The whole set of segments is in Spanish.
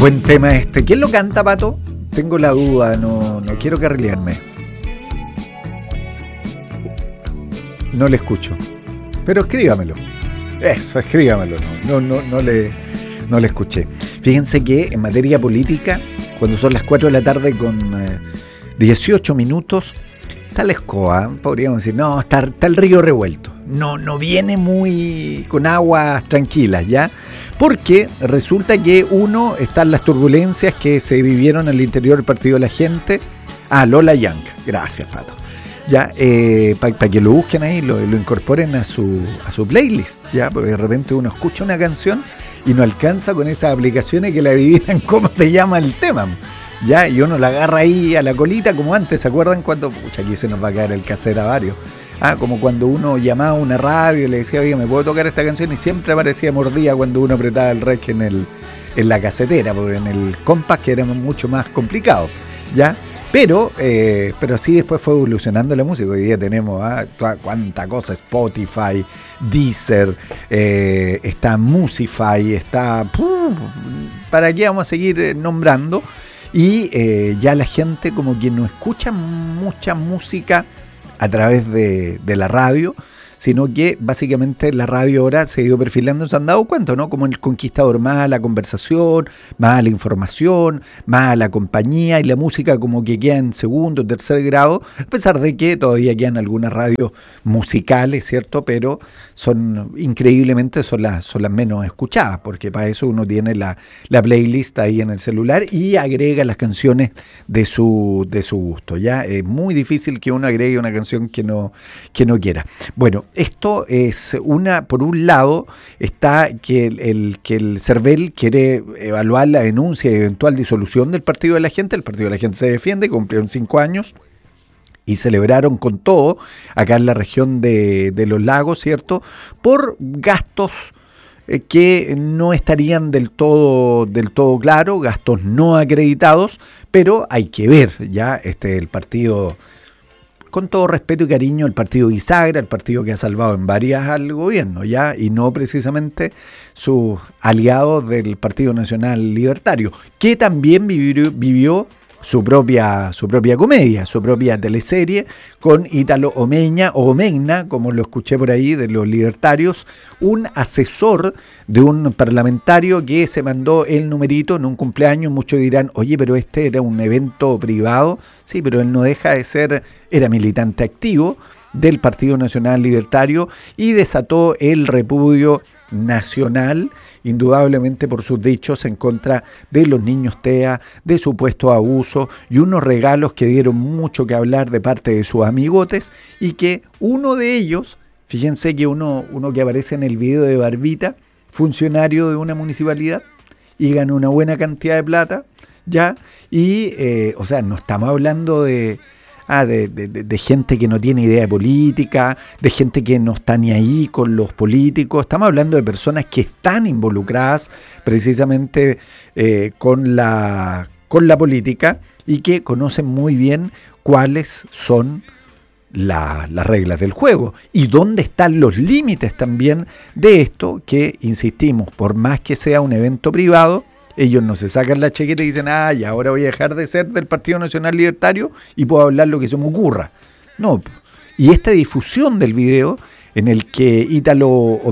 Buen tema este. ¿Quién lo canta, Pato? Tengo la duda, no quiero carrilearme. No le escucho. Pero escríbamelo. Eso, escríbamelo. No le escuché. Fíjense que en materia política, cuando son las 4 de la tarde con 18 minutos, está la escoba, podríamos decir, no, está el río revuelto. No viene muy con aguas tranquilas, ¿ya? Porque resulta que están las turbulencias que se vivieron en el interior del Partido de la Gente. Lola Young, gracias, Pato. Ya, para que lo busquen ahí, lo incorporen a su playlist, ya, porque de repente uno escucha una canción y no alcanza con esas aplicaciones que le adivinan cómo se llama el tema, ya, y uno la agarra ahí a la colita, como antes, ¿se acuerdan cuando, aquí se nos va a caer el cassette a varios? Como cuando uno llamaba a una radio y le decía, oye, ¿me puedo tocar esta canción? Y siempre aparecía mordida cuando uno apretaba el rec en la casetera, porque en el compact que era mucho más complicado, ¿ya? Pero así después fue evolucionando la música. Hoy día tenemos cuánta cosa, Spotify, Deezer, está Musify, está... ¿Para qué vamos a seguir nombrando? Y ya la gente como que no escucha mucha música a través de la radio, sino que básicamente la radio ahora se ha ido perfilando, se han dado cuenta, ¿no? Como el conquistador, más a la conversación, más a la información, más a la compañía, y la música como que queda en segundo o tercer grado, a pesar de que todavía quedan algunas radios musicales, ¿cierto? Pero increíblemente son las menos escuchadas, porque para eso uno tiene la playlist ahí en el celular y agrega las canciones de su gusto, ¿ya? Es muy difícil que uno agregue una canción que no quiera. Bueno, esto es por un lado está que el CERVEL quiere evaluar la denuncia y eventual disolución del Partido de la Gente. El Partido de la Gente se defiende, cumplieron 5 años y celebraron con todo acá en la región de los lagos, ¿cierto? Por gastos que no estarían del todo claros, gastos no acreditados, pero hay que ver, ya el partido, con todo respeto y cariño, el partido bisagra, el partido que ha salvado en varias al gobierno, ya, y no precisamente sus aliados del Partido Nacional Libertario, que también vivió su propia comedia, su propia teleserie con Ítalo Omeña, o Omegna, como lo escuché por ahí, de los libertarios, un asesor de un parlamentario que se mandó el numerito en un cumpleaños. Muchos dirán, oye, pero este era un evento privado. Sí, pero él no deja de ser, era militante activo del Partido Nacional Libertario y desató el repudio nacional, indudablemente por sus dichos en contra de los niños TEA, de supuesto abuso y unos regalos que dieron mucho que hablar de parte de sus amigotes, y que uno de ellos, fíjense que uno que aparece en el video de Barbita, funcionario de una municipalidad y ganó una buena cantidad de plata, ya, y o sea, no estamos hablando de gente que no tiene idea de política, de gente que no está ni ahí con los políticos. Estamos hablando de personas que están involucradas precisamente con la política y que conocen muy bien cuáles son las reglas del juego y dónde están los límites también de esto, que, insistimos, por más que sea un evento privado, ellos no se sacan la chaqueta y dicen, y ahora voy a dejar de ser del Partido Nacional Libertario y puedo hablar lo que se me ocurra. No. Y esta difusión del video, en el que Ítalo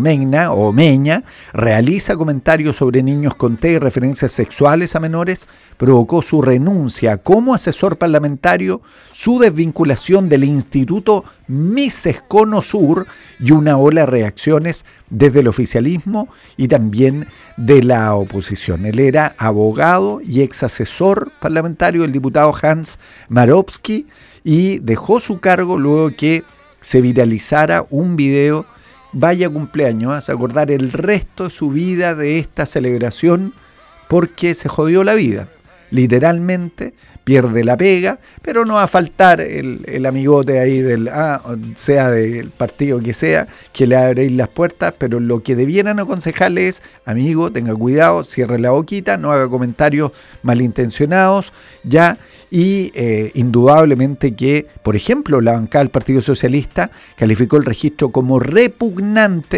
Omeña realiza comentarios sobre niños con TEA y referencias sexuales a menores, provocó su renuncia como asesor parlamentario, su desvinculación del Instituto Mises Cono Sur y una ola de reacciones desde el oficialismo y también de la oposición. Él era abogado y ex asesor parlamentario del diputado Hans Marowski y dejó su cargo luego que se viralizara un video, vaya cumpleaños, a acordar el resto de su vida de esta celebración, porque se jodió la vida. Literalmente pierde la pega, pero no va a faltar el amigote ahí sea del partido que sea, que le abréis las puertas, pero lo que debieran aconsejarle es, amigo, tenga cuidado, cierre la boquita, no haga comentarios malintencionados, ya. Y indudablemente que, por ejemplo, la bancada del Partido Socialista calificó el registro como repugnante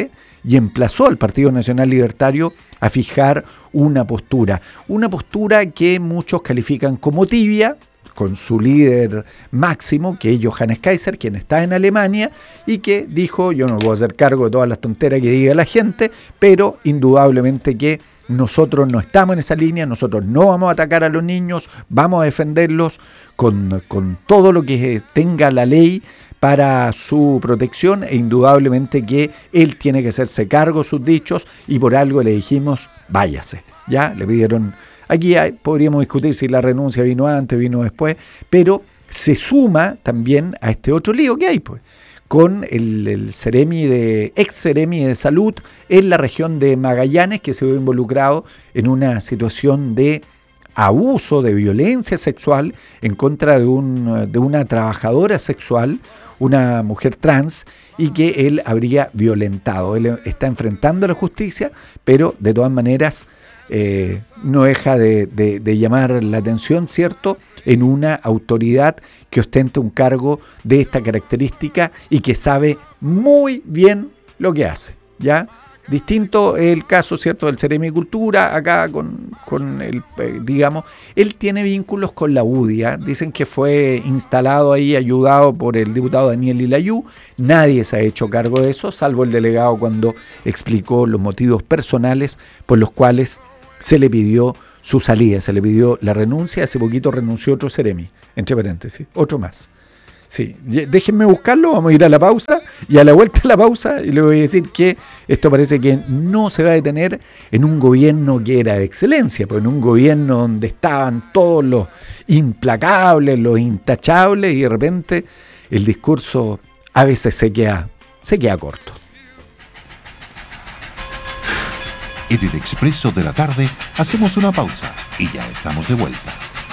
y emplazó al Partido Nacional Libertario a fijar una postura que muchos califican como tibia, con su líder máximo, que es Johannes Kaiser, quien está en Alemania, y que dijo, yo no me voy a hacer cargo de todas las tonteras que diga la gente, pero indudablemente que nosotros no estamos en esa línea, nosotros no vamos a atacar a los niños, vamos a defenderlos con todo lo que tenga la ley para su protección, e indudablemente que él tiene que hacerse cargo de sus dichos, y por algo le dijimos, váyase. Ya le pidieron. Aquí podríamos discutir si la renuncia vino antes, vino después, pero se suma también a este otro lío que hay, pues, con el ex Seremi de Salud en la región de Magallanes, que se vio involucrado en una situación de abuso, de violencia sexual en contra de una trabajadora sexual, una mujer trans, y que él habría violentado. Él está enfrentando a la justicia, pero de todas maneras no deja de llamar la atención, ¿cierto?, en una autoridad que ostenta un cargo de esta característica y que sabe muy bien lo que hace, ¿ya? Distinto es el caso, ¿cierto?, del Seremi de Cultura, acá con el, digamos, él tiene vínculos con la UDI, ¿eh? Dicen que fue instalado ahí, ayudado por el diputado Daniel Lilayú. Nadie se ha hecho cargo de eso, salvo el delegado cuando explicó los motivos personales por los cuales se le pidió su salida, se le pidió la renuncia. Hace poquito renunció otro Seremi, entre paréntesis, otro más. Sí, déjenme buscarlo, vamos a ir a la pausa, y a la vuelta de la pausa le voy a decir que esto parece que no se va a detener en un gobierno que era de excelencia, pues en un gobierno donde estaban todos los implacables, los intachables, y de repente el discurso a veces se queda corto. En el Expreso de la Tarde hacemos una pausa y ya estamos de vuelta.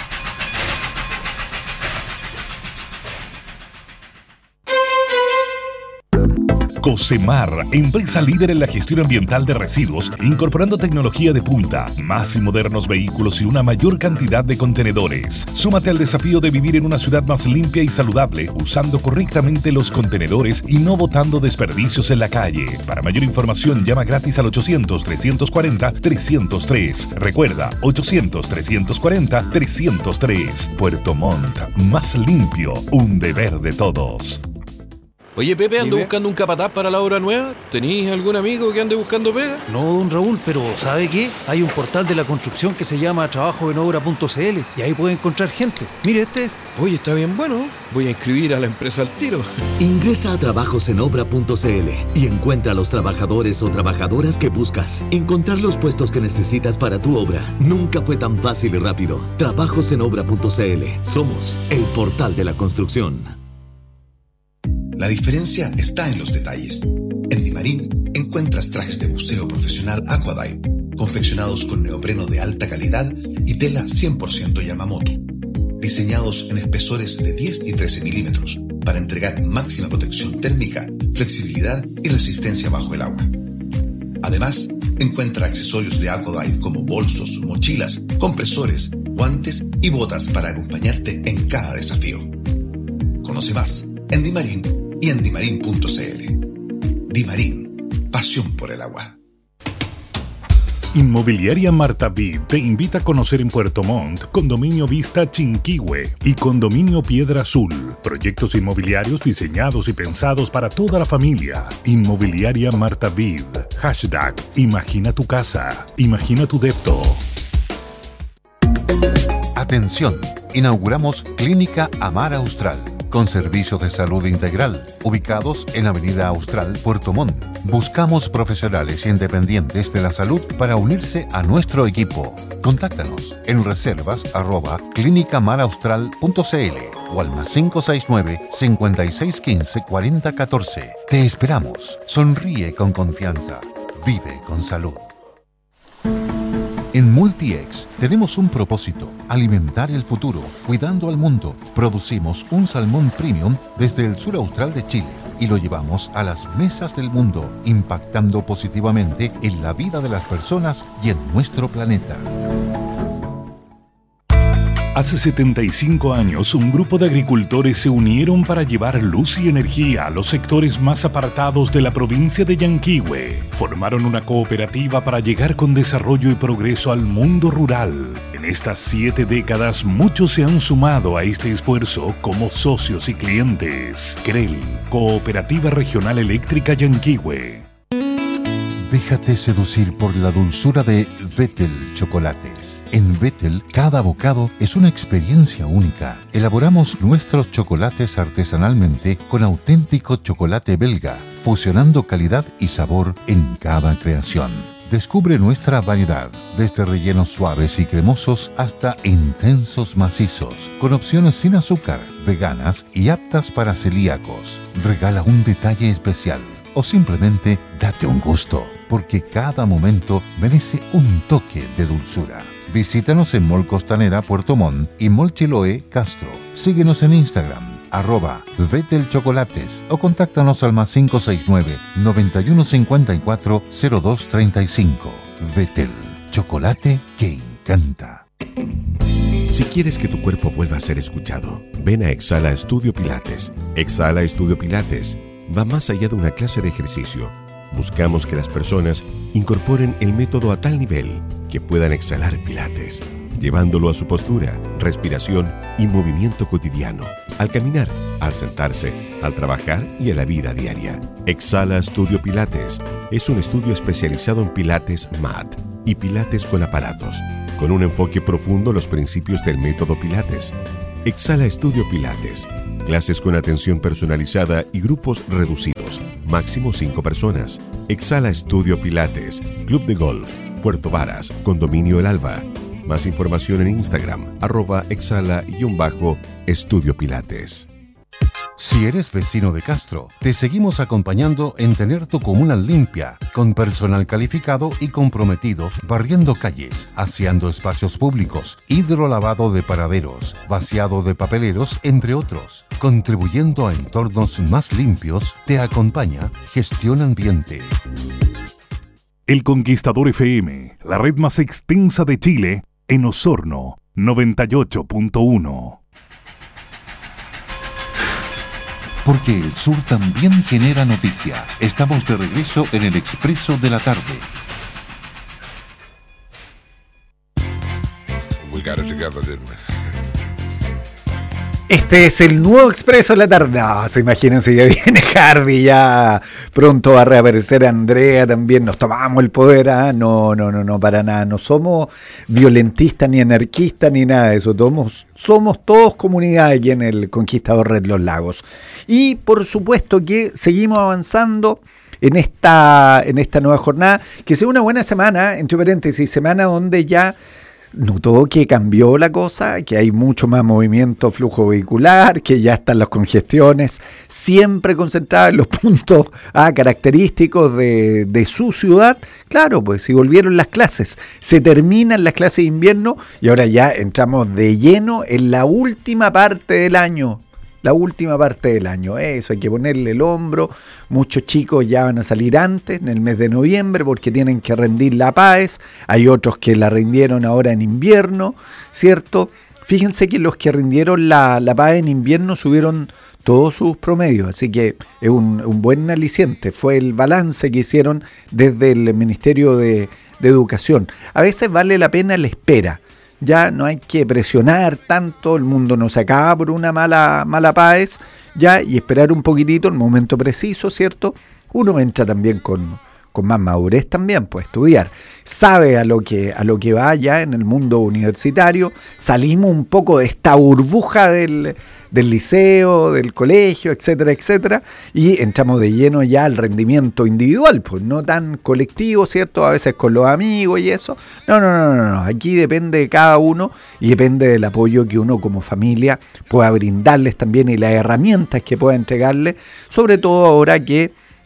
Cosemar, empresa líder en la gestión ambiental de residuos, incorporando tecnología de punta, más y modernos vehículos y una mayor cantidad de contenedores. Súmate al desafío de vivir en una ciudad más limpia y saludable, usando correctamente los contenedores y no botando desperdicios en la calle. Para mayor información, llama gratis al 800-340-303. Recuerda, 800-340-303. Puerto Montt, más limpio, un deber de todos. Oye, Pepe, ando buscando un capataz para la obra nueva. ¿Tenís algún amigo que ande buscando pega? No, don Raúl, pero ¿sabe qué? Hay un portal de la construcción que se llama trabajoenobra.cl y ahí puede encontrar gente. Mire, este es. Oye, está bien bueno. Voy a inscribir a la empresa al tiro. Ingresa a trabajosenobra.cl y encuentra a los trabajadores o trabajadoras que buscas. Encontrar los puestos que necesitas para tu obra nunca fue tan fácil y rápido. Trabajosenobra.cl. Somos el portal de la construcción. La diferencia está en los detalles. En Dimarín encuentras trajes de buceo profesional Aquadive, confeccionados con neopreno de alta calidad y tela 100% Yamamoto, diseñados en espesores de 10 y 13 milímetros para entregar máxima protección térmica, flexibilidad y resistencia bajo el agua. Además, encuentra accesorios de Aquadive como bolsos, mochilas, compresores, guantes y botas para acompañarte en cada desafío. Conoce más en Dimarín y en dimarin.cl. Dimarín, pasión por el agua. Inmobiliaria Marta Vid te invita a conocer en Puerto Montt Condominio Vista Chinquihue y Condominio Piedra Azul. Proyectos inmobiliarios diseñados y pensados para toda la familia. Inmobiliaria Marta Vid. Hashtag Imagina tu casa. Imagina tu depto. Atención, inauguramos Clínica Amar Austral, con servicios de salud integral, ubicados en Avenida Austral, Puerto Montt. Buscamos profesionales independientes de la salud para unirse a nuestro equipo. Contáctanos en reservas@clinicamaraustral.cl o al +569 5615 4014. Te esperamos. Sonríe con confianza. Vive con salud. En Multiex tenemos un propósito: alimentar el futuro, cuidando al mundo. Producimos un salmón premium desde el sur austral de Chile y lo llevamos a las mesas del mundo, impactando positivamente en la vida de las personas y en nuestro planeta. Hace 75 años, un grupo de agricultores se unieron para llevar luz y energía a los sectores más apartados de la provincia de Yanquihue. Formaron una cooperativa para llegar con desarrollo y progreso al mundo rural. En estas 7 décadas, muchos se han sumado a este esfuerzo como socios y clientes. CREL, Cooperativa Regional Eléctrica Yanquihue. Déjate seducir por la dulzura de Vettel Chocolates. En Vettel, cada bocado es una experiencia única. Elaboramos nuestros chocolates artesanalmente con auténtico chocolate belga, fusionando calidad y sabor en cada creación. Descubre nuestra variedad, desde rellenos suaves y cremosos hasta intensos macizos, con opciones sin azúcar, veganas y aptas para celíacos. Regala un detalle especial o simplemente date un gusto, porque cada momento merece un toque de dulzura. Visítanos en Mall Costanera Puerto Montt y Mall Chiloé Castro. Síguenos en Instagram, @Vettel Chocolates, o contáctanos al +569 9154 0235. Vettel, chocolate que encanta. Si quieres que tu cuerpo vuelva a ser escuchado, ven a Exhala Estudio Pilates. Exhala Estudio Pilates va más allá de una clase de ejercicio. Buscamos que las personas incorporen el método a tal nivel que puedan exhalar Pilates, llevándolo a su postura, respiración y movimiento cotidiano, al caminar, al sentarse, al trabajar y a la vida diaria. Exhala Estudio Pilates es un estudio especializado en Pilates MAT y Pilates con aparatos, con un enfoque profundo en los principios del método Pilates. Exhala Estudio Pilates. Clases con atención personalizada y grupos reducidos, máximo 5 personas. Exhala Estudio Pilates, Club de Golf, Puerto Varas, Condominio El Alba. Más información en Instagram, @exhala_Estudio Pilates. Si eres vecino de Castro, te seguimos acompañando en tener tu comuna limpia, con personal calificado y comprometido, barriendo calles, aseando espacios públicos, hidrolavado de paraderos, vaciado de papeleros, entre otros. Contribuyendo a entornos más limpios, te acompaña Gestión Ambiente. El Conquistador FM, la red más extensa de Chile, en Osorno, 98.1. Porque el sur también genera noticia. Estamos de regreso en el Expreso de la Tarde. We got it together, didn't we? Este es el nuevo Expreso de la Tarde. No, se imagínense, ya viene Hardy, ya pronto va a reaparecer Andrea también. Nos tomamos el poder, ¿ah? No, para nada. No somos violentistas ni anarquistas ni nada de eso. Somos todos comunidad aquí en el Conquistador Red Los Lagos. Y por supuesto que seguimos avanzando en esta nueva jornada, que sea una buena semana, entre paréntesis, semana donde ya notó que cambió la cosa, que hay mucho más movimiento, flujo vehicular, que ya están las congestiones siempre concentradas en los puntos característicos de su ciudad. Claro, pues si volvieron las clases, se terminan las clases de invierno y ahora ya entramos de lleno en la última parte del año. Eso, hay que ponerle el hombro. Muchos chicos ya van a salir antes, en el mes de noviembre, porque tienen que rendir la PAES. Hay otros que la rindieron ahora en invierno, ¿cierto? Fíjense que los que rindieron la PAES en invierno subieron todos sus promedios, así que es un buen aliciente. Fue el balance que hicieron desde el Ministerio de Educación. A veces vale la pena la espera. Ya no hay que presionar tanto, el mundo no se acaba por una mala PAES, ya, y esperar un poquitito el momento preciso, ¿cierto? Uno entra también con más madurez también, pues estudiar. Sabe a lo que va ya en el mundo universitario, salimos un poco de esta burbuja del liceo, del colegio, etcétera, y entramos de lleno ya al rendimiento individual, pues no tan colectivo, ¿cierto? A veces con los amigos y eso. No, aquí depende de cada uno y depende del apoyo que uno como familia pueda brindarles también y las herramientas que pueda entregarles, sobre todo ahora que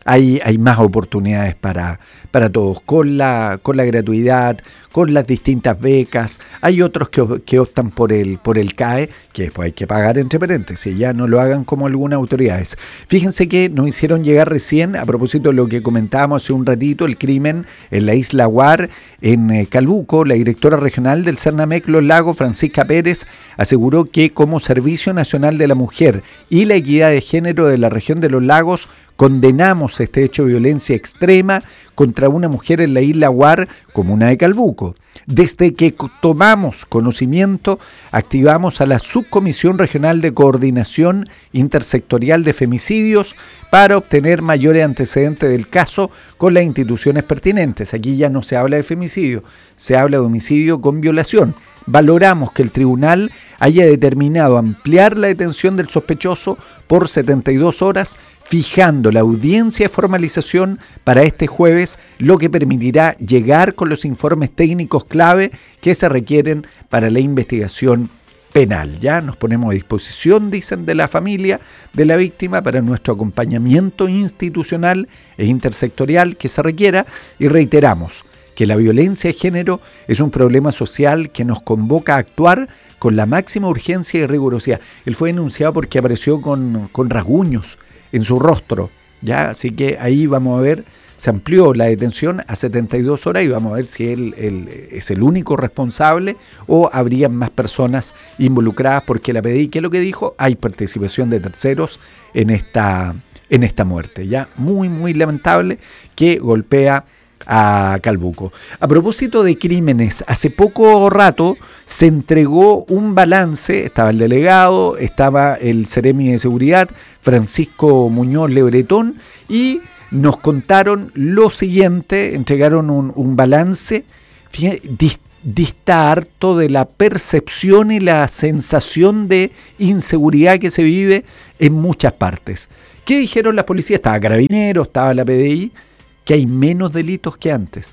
hay más oportunidades para todos, con la gratuidad, con las distintas becas. Hay otros que optan por el CAE, que después hay que pagar entre paréntesis, ya no lo hagan como algunas autoridades. Fíjense que nos hicieron llegar recién, a propósito de lo que comentábamos hace un ratito, el crimen en la isla Guar, en Calbuco. La directora regional del Cernamec Los Lagos, Francisca Pérez, aseguró que como Servicio Nacional de la Mujer y la Equidad de Género de la región de Los Lagos, condenamos este hecho de violencia extrema contra una mujer en la isla Guar, comuna de Calbuco. Desde que tomamos conocimiento, activamos a la Subcomisión Regional de Coordinación Intersectorial de Femicidios para obtener mayores antecedentes del caso con las instituciones pertinentes. Aquí ya no se habla de femicidio, se habla de homicidio con violación. Valoramos que el tribunal haya determinado ampliar la detención del sospechoso por 72 horas, fijando la audiencia de formalización para este jueves, lo que permitirá llegar con los informes técnicos clave que se requieren para la investigación penal. Ya nos ponemos a disposición, dicen, de la familia de la víctima para nuestro acompañamiento institucional e intersectorial que se requiera, y reiteramos que la violencia de género es un problema social que nos convoca a actuar con la máxima urgencia y rigurosidad. Él fue denunciado porque apareció con rasguños en su rostro, ¿ya? Así que ahí vamos a ver, se amplió la detención a 72 horas y vamos a ver si él es el único responsable o habría más personas involucradas, porque la PDI, ¿qué es lo que dijo? Hay participación de terceros en esta muerte, ya muy, muy lamentable, que golpea a Calbuco. A propósito de crímenes, hace poco rato se entregó un balance, estaba el delegado, estaba el Seremi de Seguridad, Francisco Muñoz Lebretón, y nos contaron lo siguiente, entregaron un balance, dista harto de la percepción y la sensación de inseguridad que se vive en muchas partes. ¿Qué dijeron las policías? Estaba Carabineros, estaba la PDI, que hay menos delitos que antes.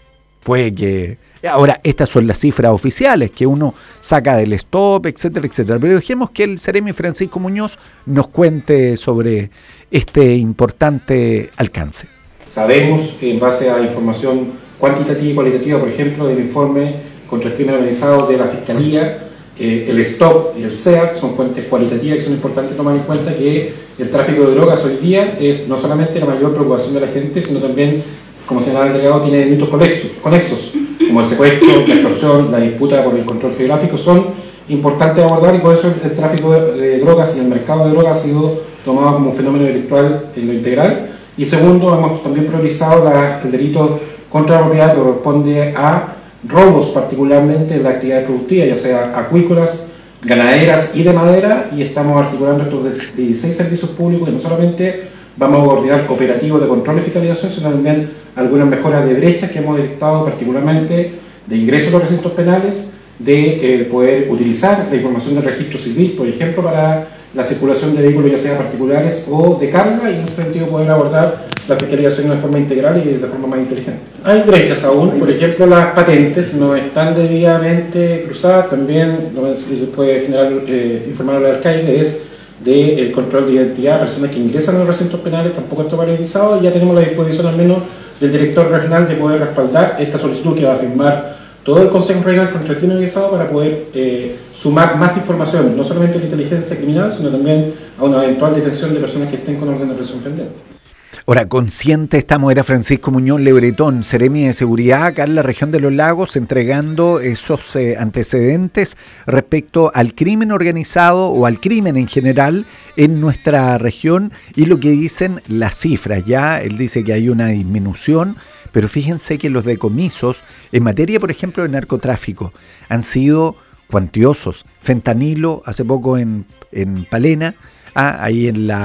Puede que... Ahora, estas son las cifras oficiales que uno saca del stop, etcétera, etcétera. Pero dejemos que el Seremi Francisco Muñoz nos cuente sobre este importante alcance. Sabemos que en base a información cuantitativa y cualitativa, por ejemplo, del informe contra el crimen organizado de la Fiscalía, el STOP y el SEAC son fuentes cualitativas que son importantes tomar en cuenta, que el tráfico de drogas hoy día es no solamente la mayor preocupación de la gente, sino también, como señalaba el delegado, tiene delitos conexos, como el secuestro, la extorsión, la disputa por el control geográfico, son importantes de abordar, y por eso el tráfico de drogas y el mercado de drogas ha sido tomado como un fenómeno delictual en lo integral. Y segundo, hemos también priorizado el delito contra la propiedad que corresponde a robos, particularmente en la actividad productiva, ya sea acuícolas, ganaderas y de madera, y estamos articulando estos 16 servicios públicos que no solamente vamos a coordinar operativos de control y fiscalización, sino también algunas mejoras de brechas que hemos detectado, particularmente de ingreso a los recintos penales, de poder utilizar la información del registro civil, por ejemplo, para la circulación de vehículos, ya sea particulares o de carga, y en ese sentido poder abordar la fiscalización de una forma integral y de forma más inteligente. Hay brechas aún, por ejemplo, las patentes no están debidamente cruzadas. También lo que puede generar, informar al alcaide es del control de identidad de personas que ingresan a los recintos penales, tampoco está paralizado, y ya tenemos la disposición al menos del director regional de poder respaldar esta solicitud que va a firmar todo el Consejo Regional contra el Crimen Organizado para poder sumar más información, no solamente de inteligencia criminal, sino también a una eventual detención de personas que estén con orden de presión pendiente. Ahora, consciente estamos, era Francisco Muñoz Lebretón, Seremi de Seguridad, acá en la región de Los Lagos, entregando esos antecedentes respecto al crimen organizado o al crimen en general en nuestra región, y lo que dicen las cifras. Ya él dice que hay una disminución, pero fíjense que los decomisos en materia, por ejemplo, de narcotráfico han sido cuantiosos. Fentanilo, hace poco en Palena, ahí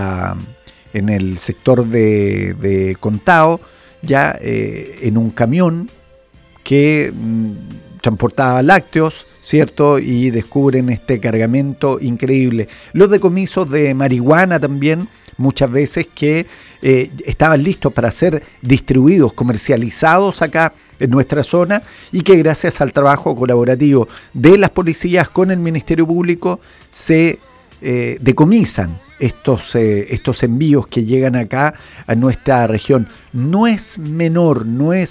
en el sector de Contao, ya en un camión que transportaba lácteos, ¿cierto? Y descubren este cargamento increíble. Los decomisos de marihuana también, muchas veces que estaban listos para ser distribuidos, comercializados acá en nuestra zona, y que gracias al trabajo colaborativo de las policías con el Ministerio Público se decomisan estos envíos que llegan acá a nuestra región. No es menor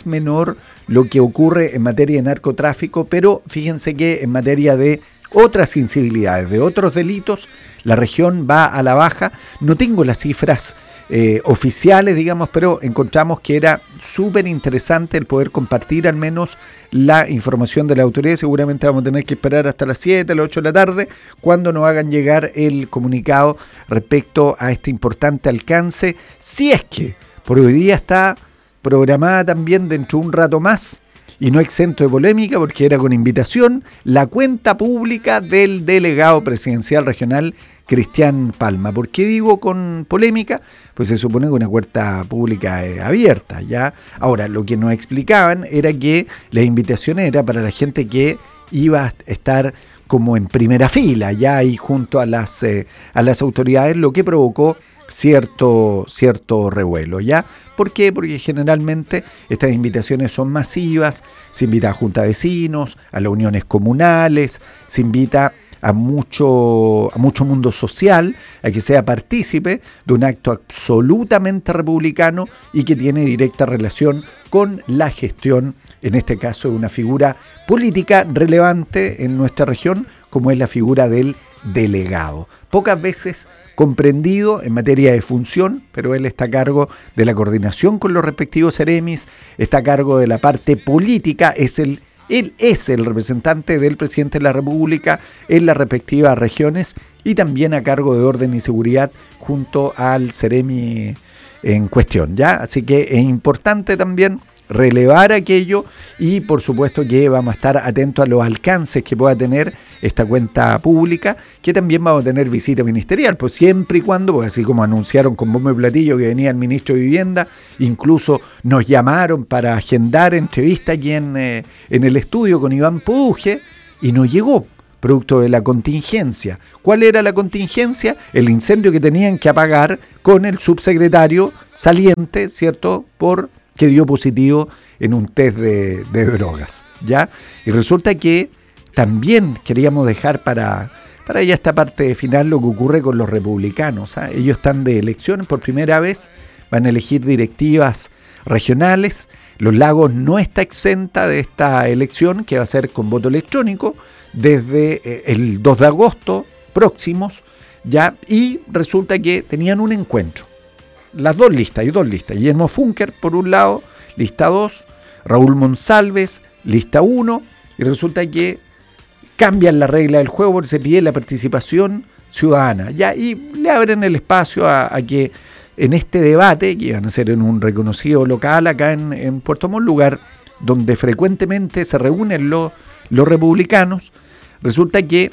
lo que ocurre en materia de narcotráfico, pero fíjense que en materia de otras sensibilidades, de otros delitos, la región va a la baja. No tengo las cifras oficiales, digamos, pero encontramos que era súper interesante el poder compartir al menos la información de la autoridad. Seguramente vamos a tener que esperar hasta las 7, las 8 de la tarde, cuando nos hagan llegar el comunicado respecto a este importante alcance, si es que por hoy día está programada también dentro de un rato más, y no exento de polémica porque era con invitación, la cuenta pública del delegado presidencial regional Cristian Palma. ¿Por qué digo con polémica? Pues se supone que una cuenta pública abierta, ¿ya? Ahora, lo que nos explicaban era que la invitación era para la gente que iba a estar como en primera fila, ya ahí junto a las autoridades, lo que provocó cierto revuelo, ¿ya? ¿Por qué? Porque generalmente estas invitaciones son masivas, se invita a junta de vecinos, a las uniones comunales, se invita a mucho mundo social a que sea partícipe de un acto absolutamente republicano y que tiene directa relación con la gestión, en este caso, de una figura política relevante en nuestra región, como es la figura del delegado. Pocas veces comprendido en materia de función, pero él está a cargo de la coordinación con los respectivos seremis, está a cargo de la parte política, él es el representante del presidente de la República en las respectivas regiones y también a cargo de orden y seguridad junto al seremi en cuestión, ¿ya? Así que es importante también relevar aquello y por supuesto que vamos a estar atentos a los alcances que pueda tener esta cuenta pública, que también vamos a tener visita ministerial, pues siempre y cuando, pues así como anunciaron con bombo y platillo que venía el ministro de Vivienda, incluso nos llamaron para agendar entrevista aquí en el estudio con Iván Poduje y no llegó, producto de la contingencia. ¿Cuál era la contingencia? El incendio que tenían que apagar con el subsecretario saliente, ¿cierto?, que dio positivo en un test de drogas, ¿ya? Y resulta que también queríamos dejar para ya esta parte final lo que ocurre con los republicanos, ¿ah? Ellos están de elecciones por primera vez, van a elegir directivas regionales. Los Lagos no está exenta de esta elección, que va a ser con voto electrónico desde el 2 de agosto próximos, ¿ya? Y resulta que tenían un encuentro. Las dos listas, Guillermo Funker por un lado, lista 2, Raúl Monsalves, lista 1, y resulta que cambian la regla del juego porque se pide la participación ciudadana, ya, y le abren el espacio a que en este debate, que iban a ser en un reconocido local acá en Puerto Montt, lugar donde frecuentemente se reúnen los republicanos, resulta que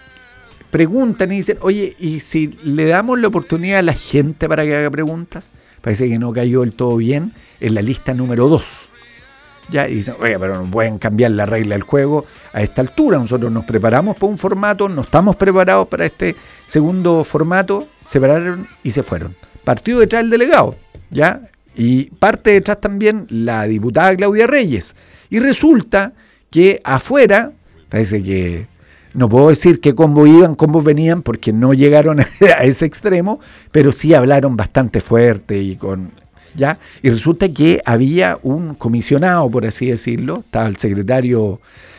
preguntan y dicen, oye, ¿y si le damos la oportunidad a la gente para que haga preguntas? Parece que no cayó del todo bien en la lista número 2. Ya, y dicen, oye, pero no pueden cambiar la regla del juego a esta altura. Nosotros nos preparamos para un formato, no estamos preparados para este segundo formato. Se pararon y se fueron. Partió detrás el delegado, ¿ya? Y parte detrás también la diputada Claudia Reyes. Y resulta que afuera, parece que no puedo decir qué combo iban, cómo venían, porque no llegaron a ese extremo, pero sí hablaron bastante fuerte y ¿ya? Y resulta que había un comisionado, por así decirlo, estaba el secretario,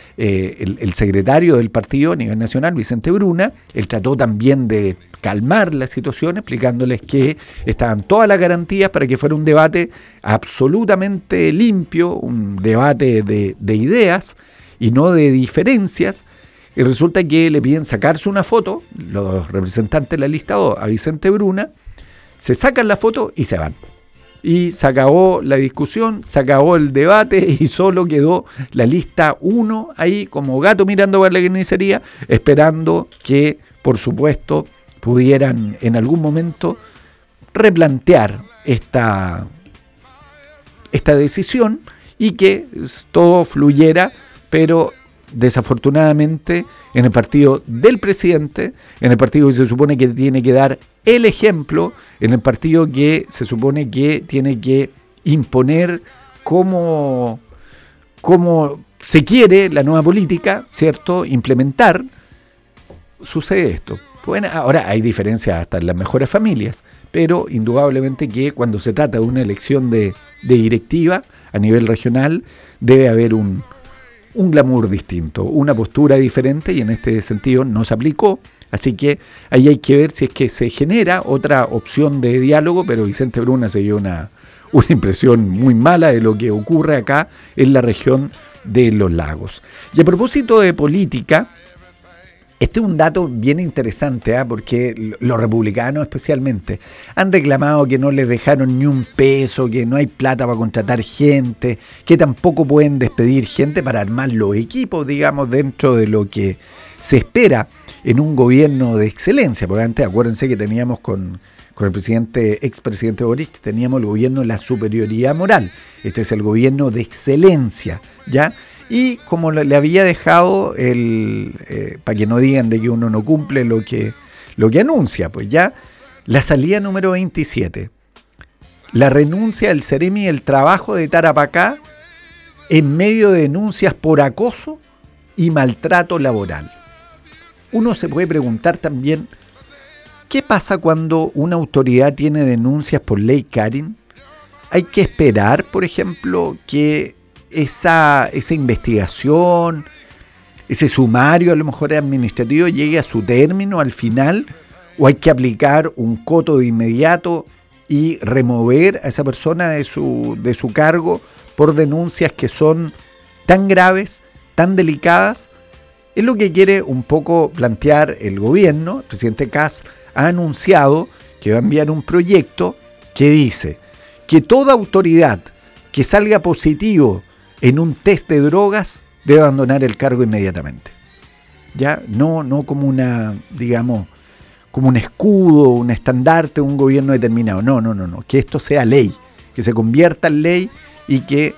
el secretario del partido a nivel nacional, Vicente Bruna. Él trató también de calmar la situación, explicándoles que estaban todas las garantías para que fuera un debate absolutamente limpio, un debate de ideas y no de diferencias. Y resulta que le piden sacarse una foto, los representantes de la lista 2, a Vicente Bruna, se sacan la foto y se van. Y se acabó la discusión, se acabó el debate y solo quedó la lista 1 ahí como gato mirando para la carnicería, esperando que, por supuesto, pudieran en algún momento replantear esta decisión y que todo fluyera, pero desafortunadamente en el partido del presidente, en el partido que se supone que tiene que dar el ejemplo, en el partido que se supone que tiene que imponer cómo se quiere la nueva política, ¿cierto?, implementar, sucede esto. Bueno, ahora hay diferencias hasta en las mejores familias, pero indudablemente que cuando se trata de una elección de directiva a nivel regional, debe haber un glamour distinto, una postura diferente, y en este sentido no se aplicó. Así que ahí hay que ver si es que se genera otra opción de diálogo, pero Vicente Bruna se dio una impresión muy mala de lo que ocurre acá en la región de los lagos. Y a propósito de política, este es un dato bien interesante, porque los republicanos especialmente han reclamado que no les dejaron ni un peso, que no hay plata para contratar gente, que tampoco pueden despedir gente para armar los equipos, digamos, dentro de lo que se espera en un gobierno de excelencia. Porque antes, acuérdense que teníamos con el expresidente Boric, teníamos el gobierno de la superioridad moral. Este es el gobierno de excelencia, ¿ya? Y como le había dejado para que no digan de que uno no cumple lo que anuncia, pues ya la salida número 27, la renuncia del Ceremi del trabajo de Tarapacá en medio de denuncias por acoso y maltrato laboral. Uno se puede preguntar también, ¿qué pasa cuando una autoridad tiene denuncias por ley Karin? Hay que esperar, por ejemplo, que esa investigación, ese sumario a lo mejor administrativo llegue a su término al final, o hay que aplicar un coto de inmediato y remover a esa persona de su cargo por denuncias que son tan graves, tan delicadas. Es lo que quiere un poco plantear el gobierno. El presidente Kast ha anunciado que va a enviar un proyecto que dice que toda autoridad que salga positivo en un test de drogas debe abandonar el cargo inmediatamente. Ya no como como un escudo, un estandarte, un gobierno determinado. No, que esto sea ley, que se convierta en ley y que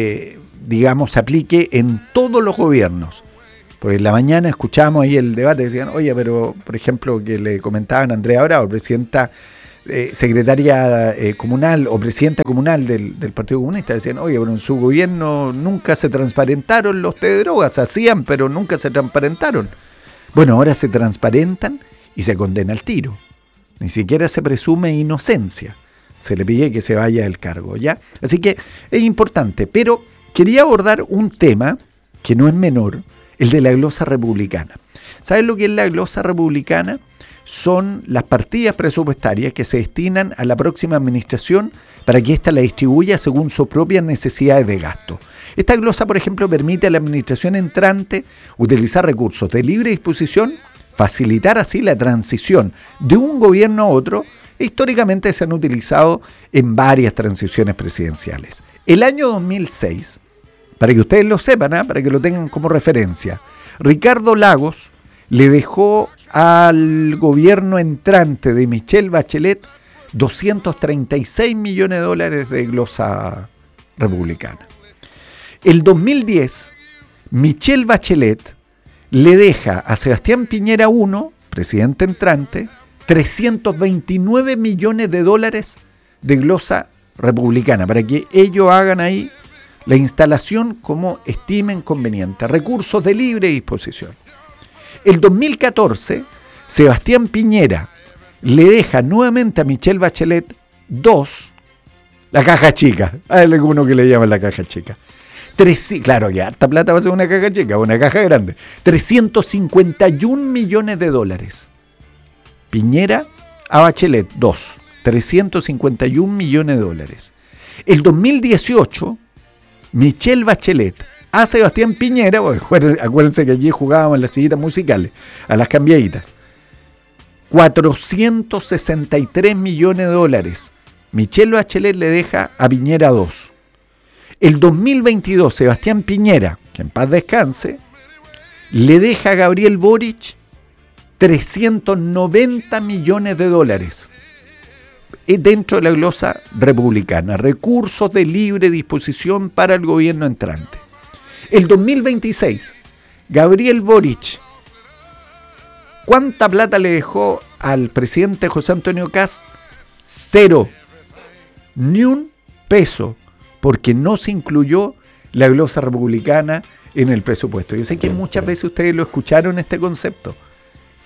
se aplique en todos los gobiernos. Porque en la mañana escuchábamos ahí el debate, decían, oye, pero por ejemplo que le comentaban a Andrea Bravo, presidenta secretaria comunal o presidenta comunal del Partido Comunista, decían, oye, pero en su gobierno nunca se transparentaron los test de drogas, hacían, pero nunca se transparentaron. Bueno, ahora se transparentan y se condena al tiro. Ni siquiera se presume inocencia. Se le pide que se vaya del cargo, ¿ya? Así que es importante, pero quería abordar un tema que no es menor, el de la glosa republicana. ¿Sabes lo que es la glosa republicana? Son las partidas presupuestarias que se destinan a la próxima administración para que ésta la distribuya según sus propias necesidades de gasto. Esta glosa, por ejemplo, permite a la administración entrante utilizar recursos de libre disposición, facilitar así la transición de un gobierno a otro, e históricamente se han utilizado en varias transiciones presidenciales. El año 2006, para que ustedes lo sepan, para que lo tengan como referencia, Ricardo Lagos le dejó al gobierno entrante de Michelle Bachelet $236 millones de glosa republicana. El 2010, Michelle Bachelet le deja a Sebastián Piñera I, presidente entrante, $329 millones de glosa republicana, para que ellos hagan ahí la instalación como estimen conveniente, recursos de libre disposición. El 2014, Sebastián Piñera le deja nuevamente a Michelle Bachelet II, la caja chica. Hay alguno que le llaman la caja chica. Claro que harta plata va a ser una caja chica, una caja grande. $351 millones. Piñera a Bachelet II, $351 millones. El 2018, Michelle Bachelet a Sebastián Piñera, acuérdense que allí jugábamos las sillitas musicales, a las cambiaditas, $463 millones. Michelle Bachelet le deja a Piñera II. El 2022, Sebastián Piñera, que en paz descanse, le deja a Gabriel Boric $390 millones dentro de la glosa republicana, recursos de libre disposición para el gobierno entrante. El 2026, Gabriel Boric, ¿cuánta plata le dejó al presidente José Antonio Kast? 0, ni un peso, porque no se incluyó la glosa republicana en el presupuesto. Yo sé que muchas veces ustedes lo escucharon este concepto,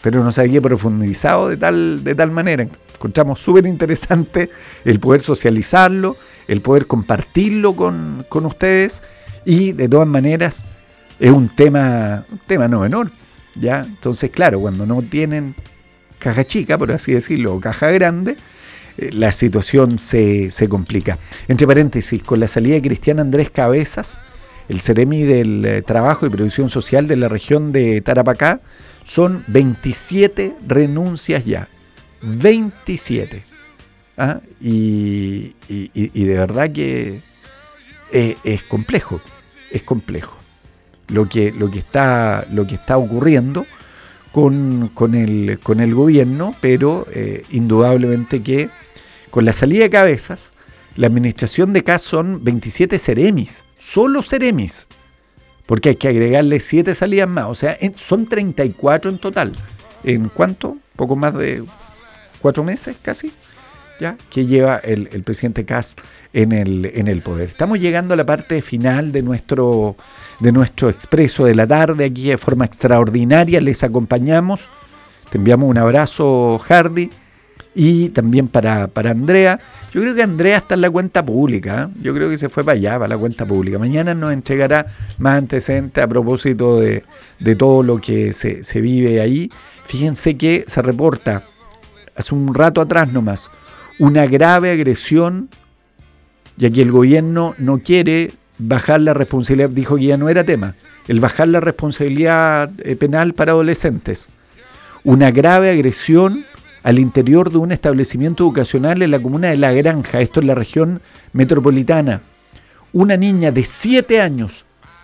pero nos había profundizado de tal manera. Encontramos súper interesante el poder socializarlo, el poder compartirlo con ustedes, y de todas maneras es un tema no menor, ¿ya? Entonces, claro, cuando no tienen caja chica, por así decirlo, o caja grande, la situación se complica. Entre paréntesis, con la salida de Cristian Andrés Cabezas, el Ceremi del Trabajo y Previsión Social de la región de Tarapacá, son 27 renuncias ya. 27. ¿Ah? Y de verdad que es complejo. Es complejo lo que está ocurriendo con el gobierno, pero indudablemente que con la salida de Cabezas, la administración de CAS son 27 Ceremis, solo Ceremis, porque hay que agregarle 7 salidas más, o sea, son 34 en total. ¿En cuánto? Poco más de 4 meses casi, ya, que lleva el presidente CAS en el poder. Estamos llegando a la parte final de nuestro expreso de la tarde, aquí de forma extraordinaria les acompañamos. Te enviamos un abrazo, Hardy, y también para Andrea. Yo creo que Andrea está en la cuenta pública, ¿eh? Yo creo que se fue para allá, para la cuenta pública. Mañana nos entregará más antecedentes a propósito de todo lo que se vive ahí. Fíjense que se reporta hace un rato atrás nomás una grave agresión, ya que el gobierno no quiere bajar la responsabilidad, dijo que ya no era tema, el bajar la responsabilidad penal para adolescentes. Una grave agresión al interior de un establecimiento educacional en la comuna de La Granja, esto en la región metropolitana. Una niña de 7 años,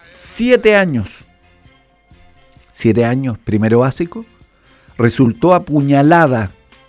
primero básico, resultó apuñalada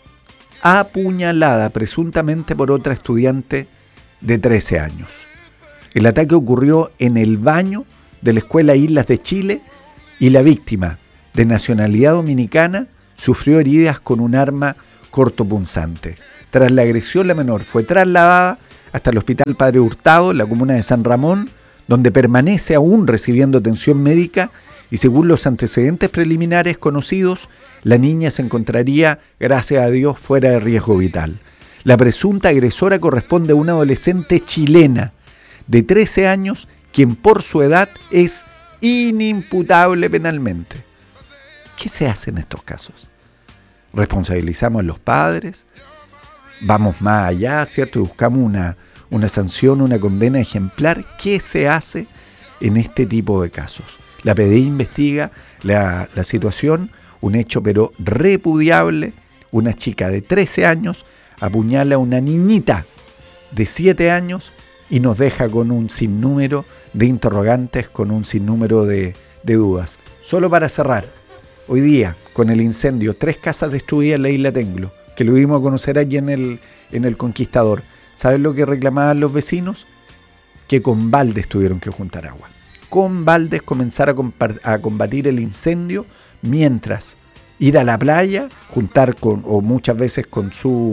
presuntamente por otra estudiante de 13 años. El ataque ocurrió en el baño de la Escuela Islas de Chile y la víctima, de nacionalidad dominicana, sufrió heridas con un arma cortopunzante. Tras la agresión, la menor fue trasladada hasta el Hospital Padre Hurtado, en la comuna de San Ramón, donde permanece aún recibiendo atención médica, y según los antecedentes preliminares conocidos, la niña se encontraría, gracias a Dios, fuera de riesgo vital. La presunta agresora corresponde a una adolescente chilena de 13 años, quien por su edad es inimputable penalmente. ¿Qué se hace en estos casos? ¿Responsabilizamos a los padres? ¿Vamos más allá, cierto? ¿Buscamos una sanción, una condena ejemplar? ¿Qué se hace en este tipo de casos? La PDI investiga la situación, un hecho pero repudiable. Una chica de 13 años apuñala a una niñita de 7 años y nos deja con un sinnúmero de interrogantes, con un sinnúmero de dudas. Solo para cerrar, hoy día, con el incendio, 3 casas destruidas en la isla Tenglo, que lo dimos a conocer aquí en el Conquistador. ¿Saben lo que reclamaban los vecinos? Que con baldes tuvieron que juntar agua. Con baldes comenzar a combatir el incendio, mientras ir a la playa, juntar o muchas veces con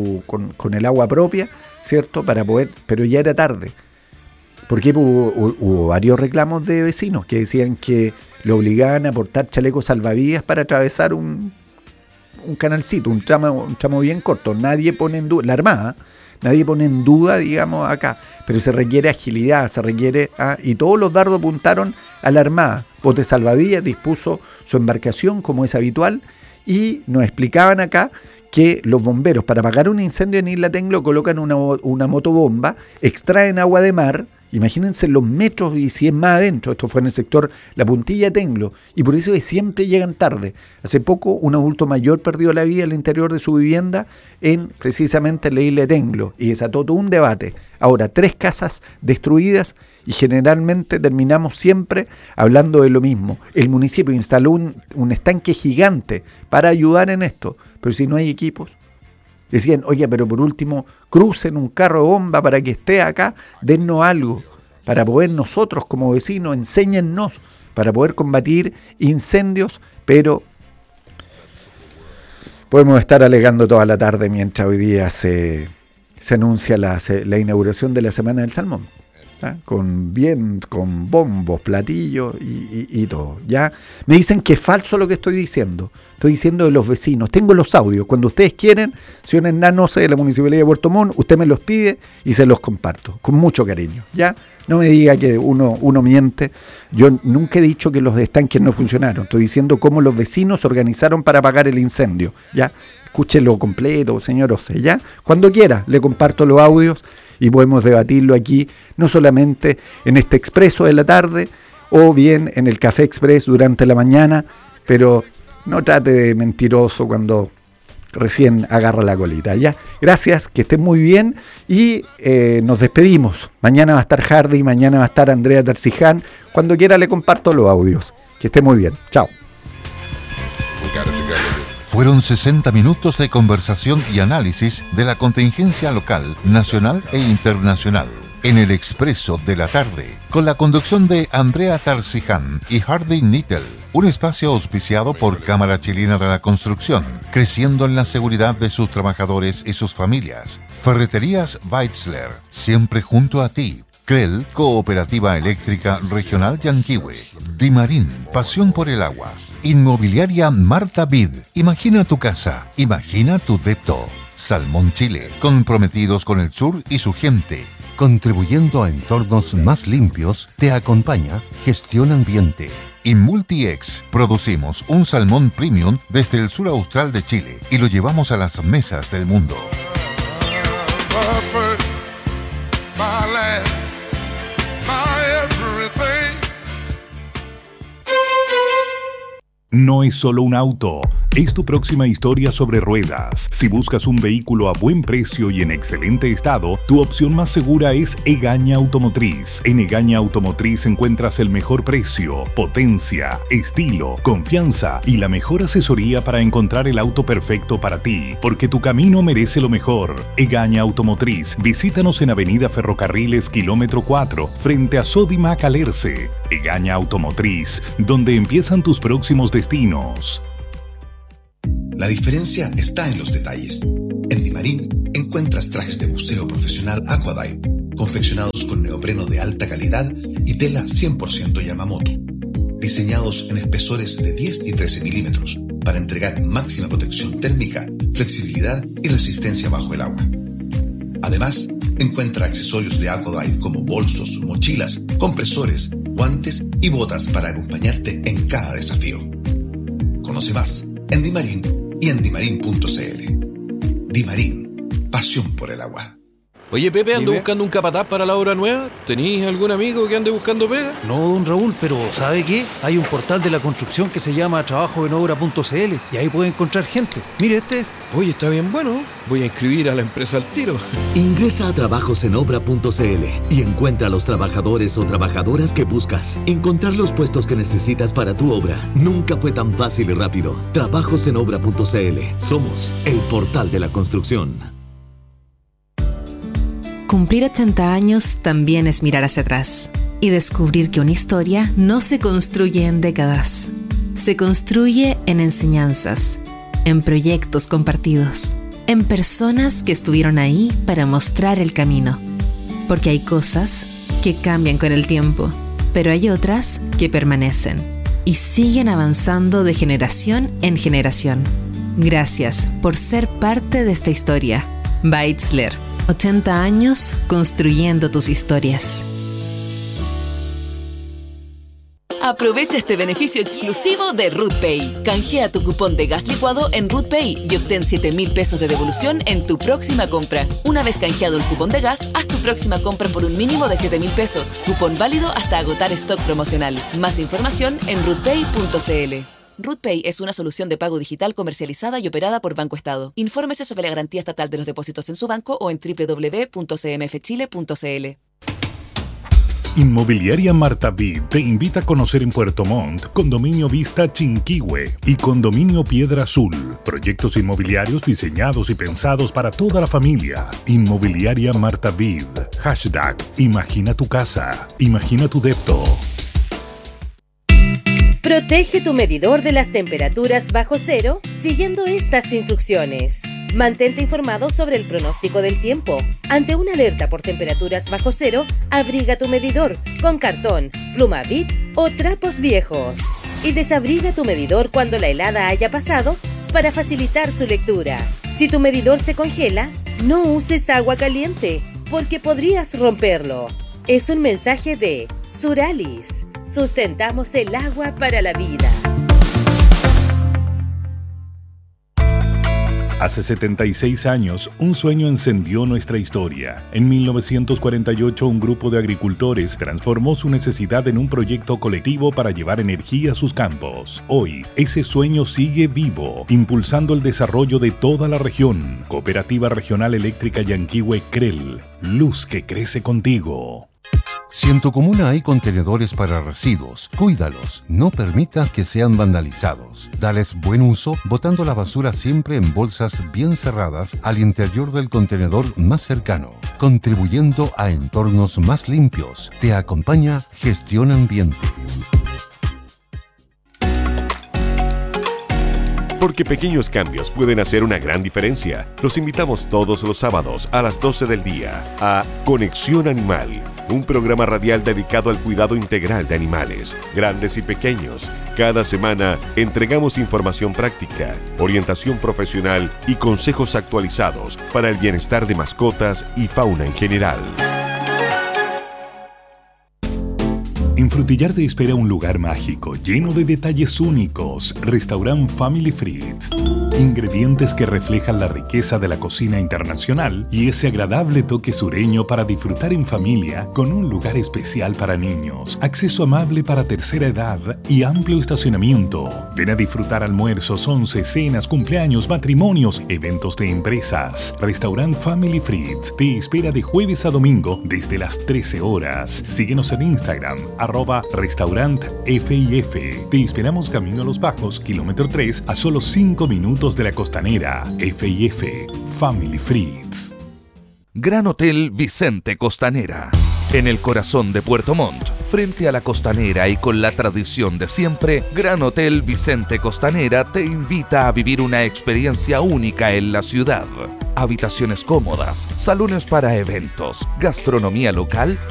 el agua propia, ¿cierto? Para poder, pero ya era tarde. Porque hubo varios reclamos de vecinos que decían que lo obligaban a portar chalecos salvavidas para atravesar un canalcito, un tramo bien corto. Nadie pone en duda, la Armada, nadie pone en duda, digamos, acá, pero se requiere agilidad, se requiere, y todos los dardos apuntaron a la Armada. Bote Salvavidas dispuso su embarcación, como es habitual, y nos explicaban acá que los bomberos, para apagar un incendio en Isla Tenglo, colocan una motobomba, extraen agua de mar. Imagínense los metros, y si es más adentro, esto fue en el sector La Puntilla de Tenglo, y por eso siempre llegan tarde. Hace poco un adulto mayor perdió la vida al interior de su vivienda precisamente en la isla de Tenglo, y desató todo un debate. Ahora, 3 casas destruidas, y generalmente terminamos siempre hablando de lo mismo. El municipio instaló un estanque gigante para ayudar en esto, pero si no hay equipos. Decían, oye, pero por último, crucen un carro bomba para que esté acá, dennos algo, para poder nosotros como vecinos, enséñennos, para poder combatir incendios, pero podemos estar alegando toda la tarde mientras hoy día se anuncia la inauguración de la Semana del Salmón. con bombos, platillos y todo. ¿Ya? Me dicen que es falso lo que estoy diciendo. Estoy diciendo de los vecinos. Tengo los audios. Cuando ustedes quieren, señor Hernán Oce de la Municipalidad de Puerto Montt, usted me los pide y se los comparto. Con mucho cariño. ¿Ya? No me diga que uno miente. Yo nunca he dicho que los estanques no funcionaron. Estoy diciendo cómo los vecinos se organizaron para apagar el incendio. ¿Ya? Escúchelo completo, señor Oce. ¿Ya? Cuando quiera, le comparto los audios y podemos debatirlo aquí, no solamente en este Expreso de la tarde o bien en el Café Express durante la mañana, pero no trate de mentiroso cuando recién agarra la colita. ¿Ya? Gracias, que estén muy bien y nos despedimos. Mañana va a estar Hardy, mañana va a estar Andrea Tarciján. Cuando quiera le comparto los audios. Que esté muy bien. Chao. Fueron 60 minutos de conversación y análisis de la contingencia local, nacional e internacional. En el Expreso de la Tarde, con la conducción de Andrea Tarciján y Hardy Nittel. Un espacio auspiciado por Cámara Chilena de la Construcción, creciendo en la seguridad de sus trabajadores y sus familias. Ferreterías Weitzler, siempre junto a ti. CREL, Cooperativa Eléctrica Regional Yanquihue. Dimarín, pasión por el agua. Inmobiliaria Marta Vid, imagina tu casa, imagina tu depto. Salmón Chile, comprometidos con el sur y su gente. Contribuyendo a entornos más limpios, te acompaña Gestión Ambiente. Y Multiex, producimos un salmón premium desde el sur austral de Chile y lo llevamos a las mesas del mundo. No es solo un auto, es tu próxima historia sobre ruedas. Si buscas un vehículo a buen precio y en excelente estado, tu opción más segura es Egaña Automotriz. En Egaña Automotriz encuentras el mejor precio, potencia, estilo, confianza y la mejor asesoría para encontrar el auto perfecto para ti, porque tu camino merece lo mejor. Egaña Automotriz, visítanos en Avenida Ferrocarriles, kilómetro 4, frente a Sodimac Alerce. Egaña Automotriz, donde empiezan tus próximos destinos. La diferencia está en los detalles. En Dimarín encuentras trajes de buceo profesional Aquadive, confeccionados con neopreno de alta calidad y tela 100% Yamamoto, diseñados en espesores de 10 y 13 milímetros para entregar máxima protección térmica, flexibilidad y resistencia bajo el agua. Además, encuentra accesorios de Aquadive como bolsos, mochilas, compresores, guantes y botas para acompañarte en cada desafío. Conoce más en Dimarín y en dimarin.cl. Dimarín, pasión por el agua. Oye, Pepe, ando buscando un capataz para la obra nueva. ¿Tenís algún amigo que ande buscando pega? No, don Raúl, pero ¿sabe qué? Hay un portal de la construcción que se llama trabajoenobra.cl y ahí puede encontrar gente. Mire, este es. Oye, está bien bueno. Voy a inscribir a la empresa al tiro. Ingresa a trabajosenobra.cl y encuentra a los trabajadores o trabajadoras que buscas. Encontrar los puestos que necesitas para tu obra nunca fue tan fácil y rápido. Trabajosenobra.cl. Somos el portal de la construcción. Cumplir 80 años también es mirar hacia atrás y descubrir que una historia no se construye en décadas. Se construye en enseñanzas, en proyectos compartidos, en personas que estuvieron ahí para mostrar el camino. Porque hay cosas que cambian con el tiempo, pero hay otras que permanecen y siguen avanzando de generación en generación. Gracias por ser parte de esta historia. Weitzler. 80 años construyendo tus historias. Aprovecha este beneficio exclusivo de RootPay. Canjea tu cupón de gas licuado en RootPay y obtén 7,000 pesos de devolución en tu próxima compra. Una vez canjeado el cupón de gas, haz tu próxima compra por un mínimo de 7,000 pesos. Cupón válido hasta agotar stock promocional. Más información en rootpay.cl. RootPay es una solución de pago digital comercializada y operada por Banco Estado. Infórmese sobre la garantía estatal de los depósitos en su banco o en www.cmfchile.cl. Inmobiliaria Marta Vid te invita a conocer en Puerto Montt Condominio Vista Chinquihue y Condominio Piedra Azul. Proyectos inmobiliarios diseñados y pensados para toda la familia. Inmobiliaria Marta Vid. Hashtag Imagina tu casa. Imagina tu depto. Protege tu medidor de las temperaturas bajo cero siguiendo estas instrucciones. Mantente informado sobre el pronóstico del tiempo. Ante una alerta por temperaturas bajo cero, abriga tu medidor con cartón, pluma Bic o trapos viejos. Y desabriga tu medidor cuando la helada haya pasado para facilitar su lectura. Si tu medidor se congela, no uses agua caliente porque podrías romperlo. Es un mensaje de Suralis. Sustentamos el agua para la vida. Hace 76 años, un sueño encendió nuestra historia. En 1948, un grupo de agricultores transformó su necesidad en un proyecto colectivo para llevar energía a sus campos. Hoy, ese sueño sigue vivo, impulsando el desarrollo de toda la región. Cooperativa Regional Eléctrica Yanquihue CREL. Luz que crece contigo. Si en tu comuna hay contenedores para residuos, cuídalos, no permitas que sean vandalizados. Dales buen uso, botando la basura siempre en bolsas bien cerradas al interior del contenedor más cercano, contribuyendo a entornos más limpios. Te acompaña Gestión Ambiente. Porque pequeños cambios pueden hacer una gran diferencia. Los invitamos todos los sábados a las 12 del día a Conexión Animal, un programa radial dedicado al cuidado integral de animales, grandes y pequeños. Cada semana entregamos información práctica, orientación profesional y consejos actualizados para el bienestar de mascotas y fauna en general. En Frutillar te espera un lugar mágico, lleno de detalles únicos. Restaurant Family Fritz. Ingredientes que reflejan la riqueza de la cocina internacional y ese agradable toque sureño para disfrutar en familia con un lugar especial para niños, acceso amable para tercera edad y amplio estacionamiento. Ven a disfrutar almuerzos, once, cenas, cumpleaños, matrimonios, eventos de empresas. Restaurant Family Fritz te espera de jueves a domingo desde las 13 horas. Síguenos en Instagram, @restaurantFIF. Te esperamos camino a Los Bajos, kilómetro 3, a solo 5 minutos de la Costanera. FIF, Family Fritz. Gran Hotel Vicente Costanera. En el corazón de Puerto Montt, frente a la Costanera y con la tradición de siempre, Gran Hotel Vicente Costanera te invita a vivir una experiencia única en la ciudad. Habitaciones cómodas, salones para eventos, gastronomía local